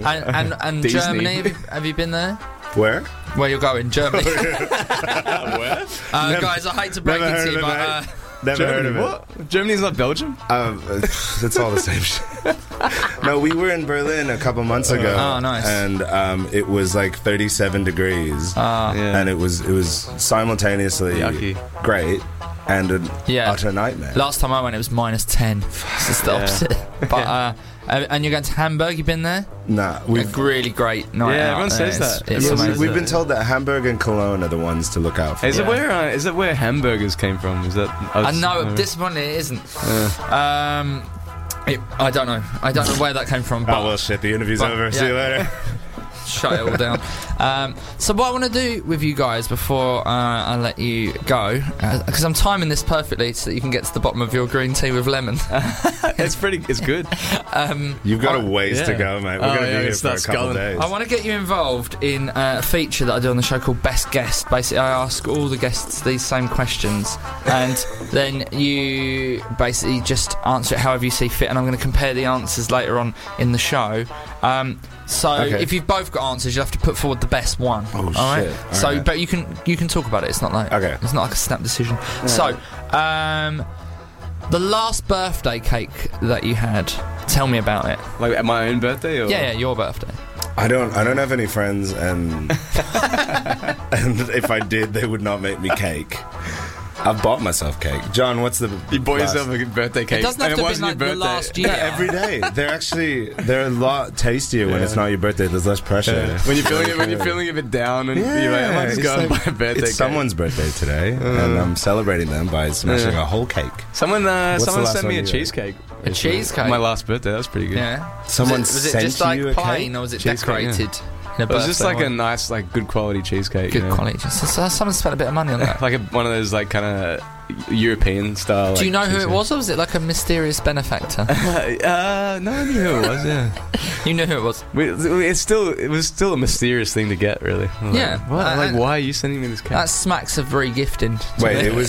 And Disney. Germany, have you been there? Where? Where you're going, Germany. Where? Guys, I hate to break never it to heard you, of but... it. Never heard of it. What? Germany's not Belgium? It's all the same shit. No, we were in Berlin a couple months ago. Oh, nice. And it was like 37 degrees. Yeah. And it was simultaneously Yucky. great and an utter nightmare. Last time I went, it was -10. It's just the opposite. But, and you're going to Hamburg, you been there? Nah, A really great night out. everyone says that. It's Yeah, amazing. we've been told that Hamburg and Cologne are the ones to look out for. Is it where hamburgers came from? Is that? I know, disappointingly it isn't. I don't know. I don't know where that came from. But Oh, well, shit, the interview's over. See you later. shut it all down. So what I want to do with you guys before I let you go, because I'm timing this perfectly so that you can get to the bottom of your green tea with lemon. It's good. You've got a ways to go, mate. We're going to be here for a couple of days. I want to get you involved in a feature that I do on the show called Best Guest. Basically, I ask all the guests these same questions, and then you basically just answer it however you see fit, and I'm going to compare the answers later on in the show. If you've both got answers, you'll have to put forward the best one. Oh, all shit. right? So, but you can talk about it. It's not like it's not like a snap decision. Yeah. So, the last birthday cake that you had, tell me about it. Like at my own birthday, or yeah, your birthday. I don't have any friends, and and if I did, they would not make me cake. I've bought myself cake. John, what's the... You bought yourself a birthday cake. It doesn't have to be like the last year. Every day. They're a lot tastier when it's not your birthday. There's less pressure. Yeah. When you're feeling a bit down and you're like, I might just go and buy a birthday cake. It's someone's birthday today, and I'm celebrating them by smashing a whole cake. Someone sent me a cheesecake. A cheesecake? My last birthday. That was pretty good. Yeah. Someone was it sent just like you a plain, cake? or was it Cheesecake, decorated? It was just like a nice, like good quality cheesecake. Good quality. So someone spent a bit of money on that. Like one of those like kind of European style. Do you know who cheesecake. it was, or was it like a mysterious benefactor? No, I knew who it was. Yeah, you knew who it was. It was still a mysterious thing to get, really. Like, Yeah. what? Why are you sending me this cake? That smacks of re-gifting. Wait, it was...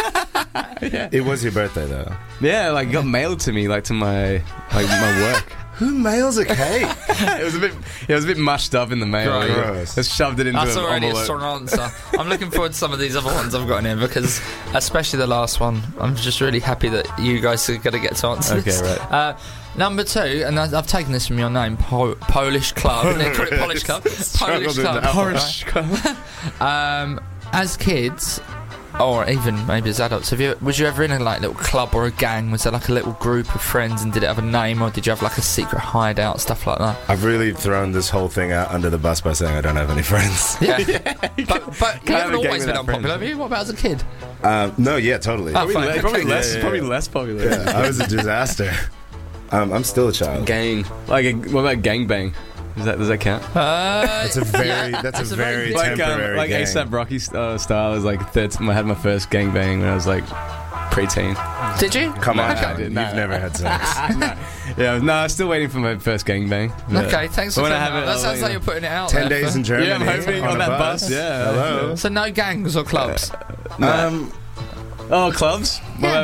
It was your birthday, though. Yeah, like it got mailed to me, like to my work. Who mails a cake? It was a bit mushed up in the mail. Gross. Just shoved it into That's an already envelope. a strong answer. I'm looking forward to some of these other ones I've got in here, because especially the last one, I'm just really happy that you guys are going to get to answer this. Okay, right. Number 2, and I've taken this from your name, Polish Club. Polish Club. Polish Club. Polish Club. As kids, or even maybe as adults, was you ever in a like little club or a gang? Was there like a little group of friends, and did it have a name, or did you have like a secret hideout, stuff like that? I've really thrown this whole thing out under the bus by saying I don't have any friends. Yeah, but you haven't always been unpopular, have you? What about as a kid? No, yeah, totally. Oh, fine. Probably Yeah. less popular. Yeah, I was a disaster. I'm still a child. Gang. What about gangbang? Does that count? That's a very temporary like gang. ASAP Rocky style. Is like I had my first gangbang when I was like preteen. Did you? Come on, Okay. now. You've never had sex. I'm still waiting for my first gangbang. Okay, thanks for When I saying have that. it, That sounds like you're putting it out 10 there. days in Germany. Yeah, I'm hoping on a that bus. Yeah. Hello. So no gangs or clubs? Oh, clubs? Yeah.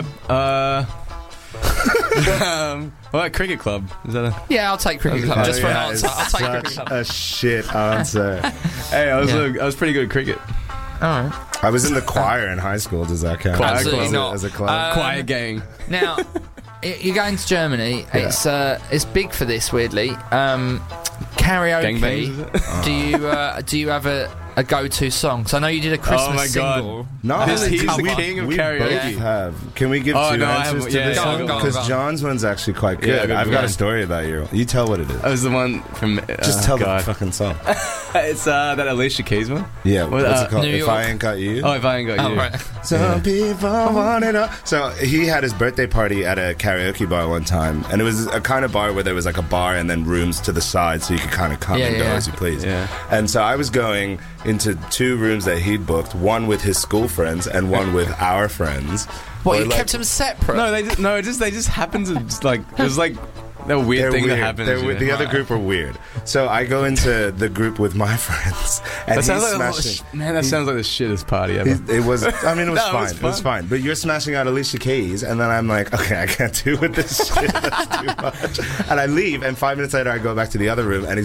What about cricket club? Is that a... Yeah, I'll take cricket club just for an yeah, answer. I'll take cricket such club. a shit answer. Hey, I was pretty good at cricket. All right. I was in the choir in high school. Does that count? Absolutely not. As a club? Choir gang. Now, you're going to Germany. Yeah. It's big for this, weirdly. Karaoke. Gangbangs. Do you have a go-to song? So I know you did a Christmas my God. single. No, He's the we king of we karaoke. both have. Can we give Oh, two no, I answers haven't- to yeah, this go on, one? go on, Because go on. John's one's actually quite Yeah, good. good, I've got yeah. a story about you. You tell what it is. That was the one from... Just tell God. the fucking song. It's that Alicia Keys one. Yeah, What, what's it called? New If York. I Ain't Got You. Oh, If I Ain't Got Oh, You. right. Some people want it all. So he had his birthday party at a karaoke bar one time, and it was a kind of bar where there was like a bar and then rooms to the side, so you could kind of come and go as you please. Yeah. And so I was going into 2 rooms that he'd booked, one with his school friends and one with our friends. What, Or you like- kept them separate? No, they just happened to just like it was like a weird They're thing weird. that happened. They're weird. The other group were weird. So I go into the group with my friends, and That sounds he's like smashing. that sounds like the shittest party ever. It was. I mean, it was No, it fine. was It was fun. fine. But you're smashing out Alicia Keys, and then I'm like, okay, I can't do with this shit. That's too much. And I leave, and 5 minutes later, I go back to the other room, and he's